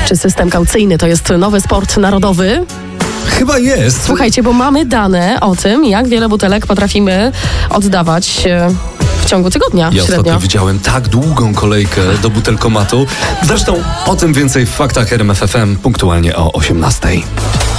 Czy system kaucyjny to jest nowy sport narodowy? Chyba jest. Słuchajcie, bo mamy dane o tym, jak wiele butelek potrafimy oddawać w ciągu tygodnia Ja średnio. ostatnio widziałem tak długą kolejkę do butelkomatu. Zresztą o tym więcej w faktach RMF FM punktualnie o 18:00.